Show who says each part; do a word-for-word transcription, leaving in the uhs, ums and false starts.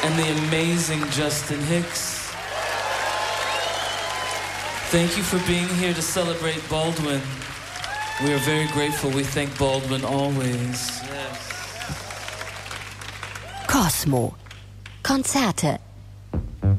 Speaker 1: and the amazing Justin Hicks. Thank you for being here to celebrate Baldwin. We are very grateful. We thank Baldwin always.
Speaker 2: Cosmo. Konzerte